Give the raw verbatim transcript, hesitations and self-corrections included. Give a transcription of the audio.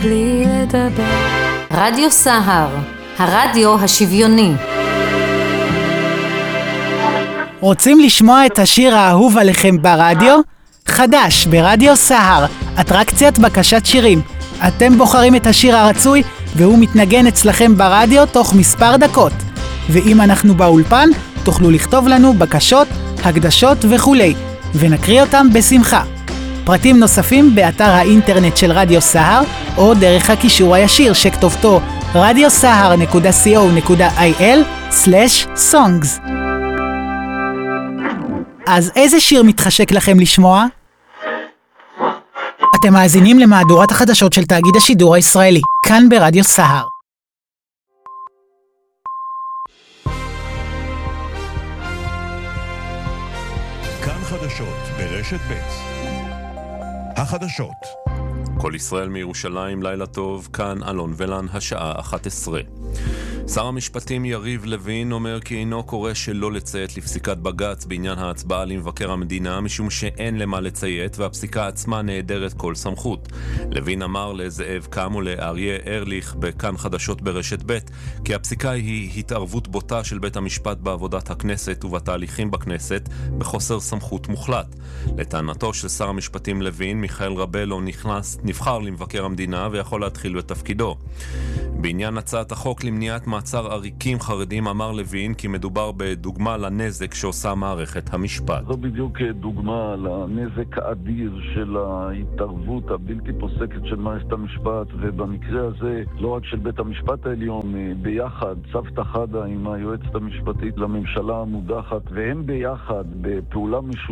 בלי לדבר. רדיו סהר, הרדיו השוויוני. רוצים לשמוע את השיר האהוב עליכם ברדיו? חדש ברדיו סהר, אטרקציית בקשת שירים. אתם בוחרים את השיר הרצוי והוא מתנגן אצלכם ברדיו תוך מספר דקות. ואם אנחנו באולפן, תוכלו לכתוב לנו בקשות, הקדשות וכולי, ונקריא אותם בשמחה. פרטים נוספים באתר האינטרנט של רדיו סהר, או דרך הקישור הישיר שכתובתו רדיו סהר נקודה סי או נקודה איי אל סלש סונגס. אז איזה שיר מתחשק לכם לשמוע? אתם מאזינים למהדורת החדשות של תאגיד השידור הישראלי, כאן ברדיו סהר. כאן חדשות ברשת ב'. החדשות. כל ישראל מירושלים, לילה טוב, כאן אלון ולן, השעה אחת עשרה. שר המשפטים יריב לוין אומר כי אינו קורא שלא לציית לפסיקת בג"ץ בעניין ההצבעה למבקר המדינה, משום שאין למה לציית והפסיקה עצמה נעדרת כל סמכות. לוין אמר לזאב קם ולאריה ארליך בכאן חדשות ברשת ב' כי הפסיקה היא התערבות בוטה של בית המשפט בעבודת הכנסת ובתהליכים בכנסת בחוסר סמכות מוחלט. לטענתו של שר המשפטים לוין, מיכאל רבלו נכנס, נבחר למבקר המדינה ויכול להתחיל בתפקידו. בעניין הצעת החוק למניעת מעצר עריקים חרדים אמר לוין כי מדובר בדוגמה לנזק שעושה מערכת המשפט. זו בדיוק דוגמה לנזק האדיר של ההתערבות הבלתי פוסקת של מערכת המשפט, ובמקרה הזה לא רק של בית המשפט העליון, ביחד צוותא חדא עם היועצת המשפטית לממשלה המודחת, והם ביחד בפעולה משותפת